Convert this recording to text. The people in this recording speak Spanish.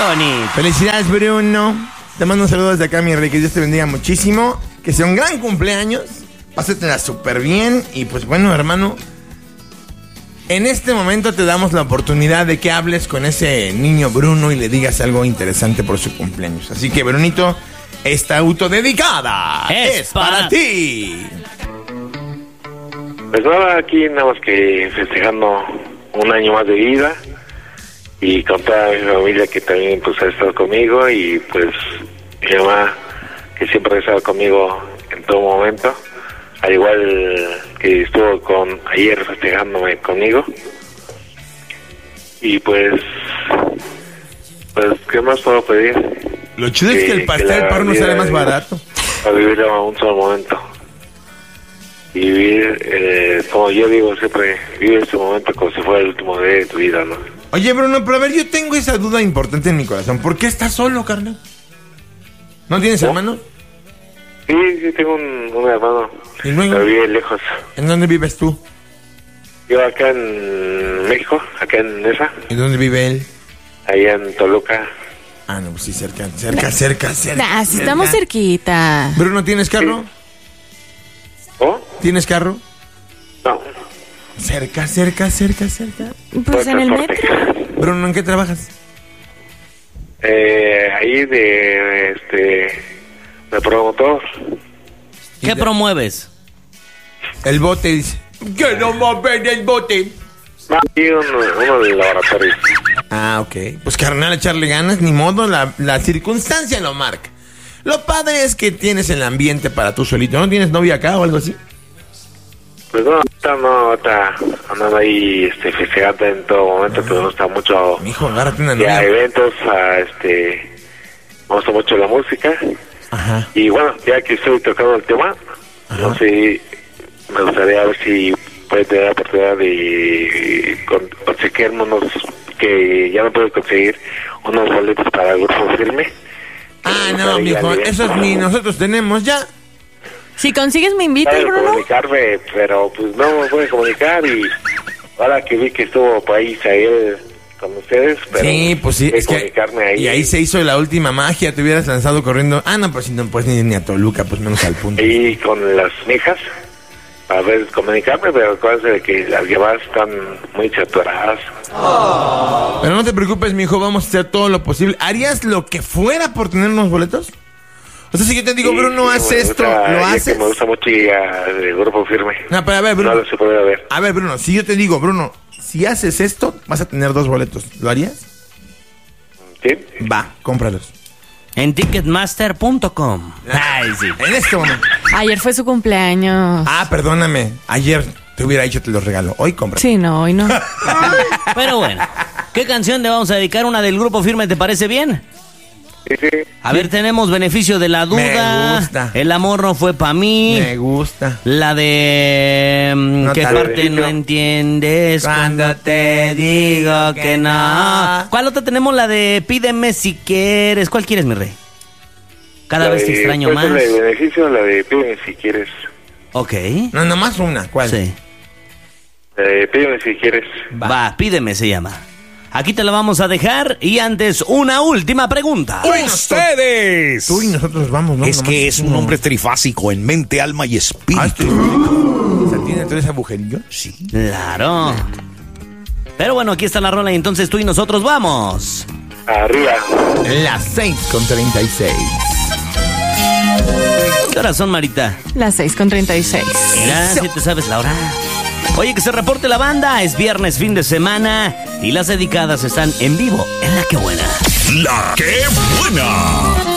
bonito. Felicidades, Bruno. Te mando un saludo desde acá, mi rey. Que Dios te bendiga muchísimo. Que sea un gran cumpleaños. Pásatela súper bien. Y pues bueno, hermano, en este momento te damos la oportunidad de que hables con ese niño Bruno y le digas algo interesante por su cumpleaños. Así que, Brunito, esta autodedicada es para ti. Pues nada, aquí nada más que festejando un año más de vida y con toda mi familia que también pues ha estado conmigo, y pues mi mamá que siempre ha estado conmigo en todo momento, al igual que estuvo ayer festejándome conmigo. Y pues ¿qué más puedo pedir? Lo chido es que el pastel por no sale más barato. A vivir a un solo momento. Y vivir, como yo digo siempre, vive este momento como si fuera el último día de tu vida, ¿no? Oye, Bruno, pero a ver, yo tengo esa duda importante en mi corazón. ¿Por qué estás solo, carnal? ¿No tienes hermanos? Sí, tengo un hermano. ¿Y luego? Pero vive lejos. ¿En dónde vives tú? Yo acá en México, acá en Nesa. ¿Y dónde vive él? Allá en Toluca. Ah, no, pues sí, cerca. Sí, estamos cerquita. Bruno, ¿tienes carro? ¿Oh? ¿Tienes carro? No. Cerca. Pues en el metro. Bruno, ¿en qué trabajas? Ahí de promotor. ¿Qué promueves? El bote, dice. ¡Que no va a ver el bote! No, aquí uno del laboratorio. Ah, ok. Pues carnal, echarle ganas, ni modo, la circunstancia lo marca. Lo padre es que tienes el ambiente para tú solito. ¿No tienes novia acá o algo así? Pues no, ahorita andando ahí festejando en todo momento, pero me gusta mucho. Mijo, agárrate una A novia. eventos, me gusta mucho la música. Ajá. Y bueno, ya que estoy tocando el tema, no sé, me gustaría ver si puede tener la oportunidad de conseguirme unos, que ya no puedo conseguir, unos boletos para el Grupo Firme. Ah, no, mijo, eso es nosotros tenemos ya. Si consigues, me invitas, Puedo Bruno. comunicarme, pero pues no me puede comunicar, y ahora que vi que estuvo por ahí Isael con ustedes, pero Sí, pues sí, es que comunicarme ahí. y ahí se hizo la última magia, te hubieras lanzado corriendo. Ah, no, pues si no puedes ni a Toluca, pues menos al punto. Y con las mijas, a ver, comunicarme, pero acuérdense de que las llamadas están muy saturadas. Pero no te preocupes, mijo, vamos a hacer todo lo posible. ¿Harías lo que fuera por tener unos boletos? O sea, si yo te digo, Sí, Bruno, haz esto, ¿lo ya haces? que me gusta mucho ir al Grupo Firme. No, pero a ver, Bruno. No lo se puede ver. A ver, Bruno, si yo te digo, Bruno, si haces esto, vas a tener 2 boletos. ¿Lo harías? ¿Sí? Va, cómpralos. En ticketmaster.com. Ay, sí. En este momento. Ayer fue su cumpleaños. Ah, perdóname. Ayer te hubiera dicho te los regalo. Hoy compra. Sí, no, hoy no. Pero bueno, ¿qué canción le vamos a dedicar? ¿Una del Grupo Firme te parece bien? Sí, sí. A ver, tenemos beneficio de la duda. Me gusta. El amor no fue para mí. Me gusta. La de... No ¿qué te parte necesito. no entiendes cuando te digo que no? ¿Cuál otra tenemos? La de Pídeme si quieres. ¿Cuál quieres, mi rey? Cada vez te extraño más. La de beneficio, la de pídeme si quieres. Ok. No, nomás una. ¿Cuál? Sí. Pídeme si quieres. Va, Pídeme se llama. Aquí te la vamos a dejar. Y antes, una última pregunta. ¡Ustedes! Tú y nosotros vamos, ¿no? Es Nomás que es un uno. hombre trifásico en mente, alma y Ah, espíritu. O sea, ¿tiene 3 agujerillos? Sí. Claro. Pero bueno, aquí está la rola y entonces tú y nosotros vamos. Arriba. Las 6:36. ¿Qué horas son, Marita? Las 6:36. Mira, si te sabes la hora. Oye, que se reporte la banda. Es viernes, fin de semana. Y las dedicadas están en vivo en La Que Buena. ¡La Qué Buena!